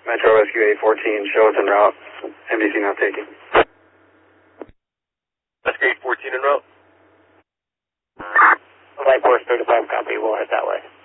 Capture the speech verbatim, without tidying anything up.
Metro Rescue eight fourteen, show us en route. N B C not taking. Rescue eight fourteen en route. Light Force thirty-five, copy, we'll head that way.